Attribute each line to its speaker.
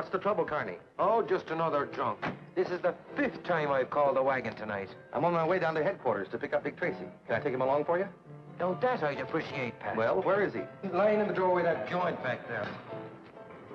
Speaker 1: What's the trouble, Carney?
Speaker 2: Oh, just another drunk.
Speaker 1: This is the 5th time I've called the wagon tonight. I'm on my way down to headquarters to pick up Big Tracy. Can I take him along for you? Now, that I'd appreciate, Pat.
Speaker 2: Well, where is he?
Speaker 1: He's lying in the doorway of that joint back there.